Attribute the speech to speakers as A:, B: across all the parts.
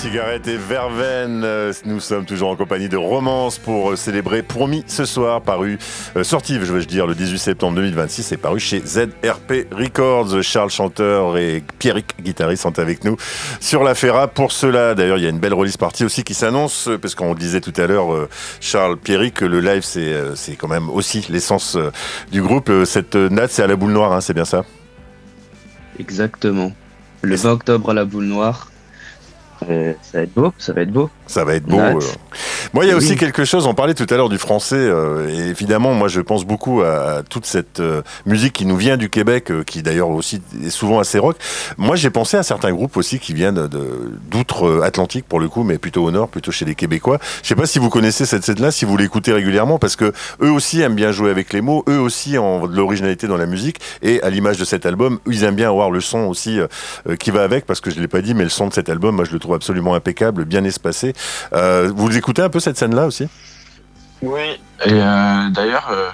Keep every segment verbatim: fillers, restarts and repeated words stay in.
A: Cigarette et verveine, nous sommes toujours en compagnie de Romance pour célébrer Promis ce soir, paru, euh, sorti, je veux dire, le dix-huit septembre deux mille vingt-six, et paru chez Z R P Records. Charles, chanteur, et Pierrick, guitariste, sont avec nous sur la Ferra pour cela. D'ailleurs, il y a une belle release party aussi qui s'annonce, parce qu'on le disait tout à l'heure, euh, Charles, Pierrick, le live, c'est, euh, c'est quand même aussi l'essence euh, du groupe. Cette date, c'est à la Boule Noire, hein, c'est bien ça?
B: Exactement. Le vingt octobre à la Boule Noire. Euh, ça va être beau, ça va être beau.
A: Ça va être beau. Euh. Moi, il y a oui. aussi quelque chose, on parlait tout à l'heure du français, euh, et évidemment, moi, je pense beaucoup à, à toute cette euh, musique qui nous vient du Québec, euh, qui d'ailleurs aussi est souvent assez rock. Moi, j'ai pensé à certains groupes aussi qui viennent de, d'outre-Atlantique, pour le coup, mais plutôt au nord, plutôt chez les Québécois. Je sais pas si vous connaissez cette scène-là, si vous l'écoutez régulièrement, parce que eux aussi aiment bien jouer avec les mots, eux aussi ont de l'originalité dans la musique, et à l'image de cet album, ils aiment bien avoir le son aussi euh, qui va avec, parce que je l'ai pas dit, mais le son de cet album, moi, je le trouve absolument impeccable, bien espacé. Euh, vous écoutez un peu cette scène-là aussi?
C: Oui. Et euh, d'ailleurs, euh,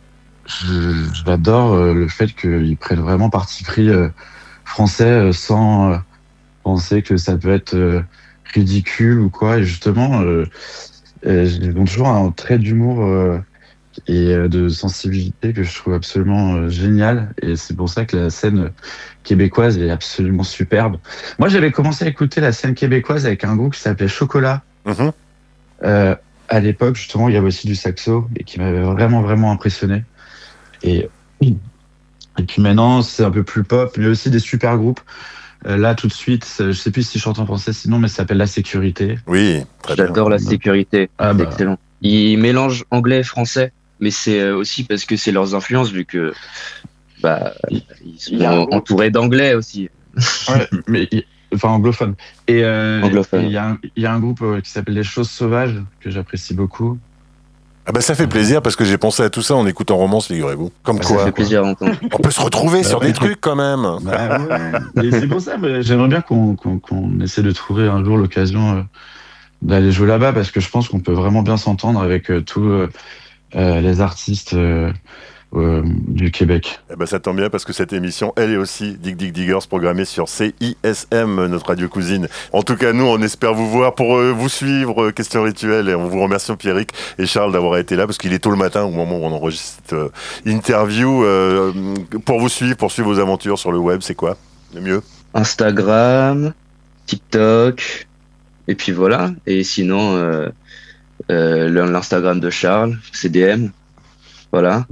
C: je, j'adore euh, le fait qu'ils prennent vraiment parti pris euh, français euh, sans euh, penser que ça peut être euh, ridicule ou quoi. Et justement, euh, euh, ils ont toujours un trait d'humour euh, et euh, de sensibilité que je trouve absolument euh, génial. Et c'est pour ça que la scène québécoise est absolument superbe. Moi, j'avais commencé à écouter la scène québécoise avec un groupe qui s'appelait Chocolat. Mmh. Euh, à l'époque, justement, il y avait aussi du saxo et qui m'avait vraiment, vraiment impressionné. Et, et puis maintenant, c'est un peu plus pop, mais aussi des super groupes. Euh, là, tout de suite, je sais plus si je chante en français sinon, mais ça s'appelle La Sécurité.
A: Oui, très bien.
B: J'adore La Sécurité.
C: Ah,
B: c'est
C: bah.
B: excellent. Ils mélangent anglais et français, mais c'est aussi parce que c'est leurs influences, vu que bah, ils sont entourés d'anglais aussi.
C: Ouais, mais enfin anglophone. Et euh,
B: anglophone.
C: Il y, y a un groupe euh, qui s'appelle Les Choses Sauvages que j'apprécie beaucoup.
A: Ah bah ça fait plaisir parce que j'ai pensé à tout ça en écoutant Romance, figurez-vous. Comme
B: bah
A: quoi.
B: Ça fait plaisir à entendre.
A: On peut se retrouver bah sur ouais. des trucs quand même.
C: Bah ouais. Et c'est pour ça, mais j'aimerais bien qu'on, qu'on, qu'on essaie de trouver un jour l'occasion euh, d'aller jouer là-bas parce que je pense qu'on peut vraiment bien s'entendre avec euh, tous euh, euh, les artistes. Euh, Euh, du Québec.
A: Eh ben ça tombe bien parce que cette émission, elle est aussi Dig Dig Diggers, programmée sur C I S M, notre radio cousine. En tout cas, nous, on espère vous voir pour euh, vous suivre. Euh, question rituelle. Et on vous remercie, Pierrick et Charles, d'avoir été là parce qu'il est tôt le matin au moment où on enregistre cette euh, interview. Euh, pour vous suivre, pour suivre vos aventures sur le web, c'est quoi le mieux?
B: Instagram, TikTok, et puis voilà. Et sinon, euh, euh, l'Instagram de Charles, C D M. Voilà.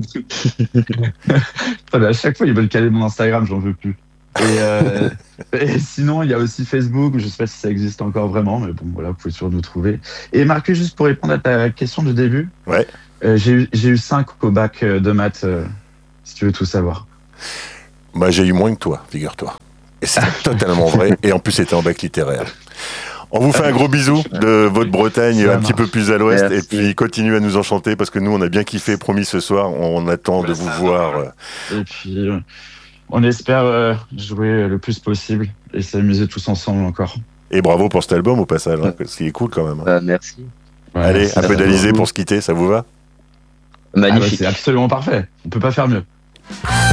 C: À chaque fois, ils veulent caler mon Instagram, j'en veux plus. Et, euh, et sinon, il y a aussi Facebook, je sais pas si ça existe encore vraiment, mais bon, voilà, vous pouvez toujours nous trouver. Et Marcus, juste pour répondre à ta question du début,
A: ouais.
C: euh, j'ai eu, j'ai eu cinq au bac de maths, euh, si tu veux tout savoir.
A: Bah, j'ai eu moins que toi, figure-toi. Et c'est totalement vrai, et en plus, c'était en bac littéraire. On vous fait un gros bisou de votre Bretagne, un petit peu plus à l'ouest. Merci. Et puis continuez à nous enchanter parce que nous, on a bien kiffé, promis ce soir. On attend de vous voir.
C: Et puis, on espère jouer le plus possible et s'amuser tous ensemble encore.
A: Et bravo pour cet album au passage, hein, ce qui est cool quand même.
B: Euh, merci.
C: Ouais,
A: Allez,
C: merci
A: un peu d'Alizé pour se quitter, ça vous va?
B: Magnifique.
C: Ah bah c'est absolument parfait. On peut pas faire mieux.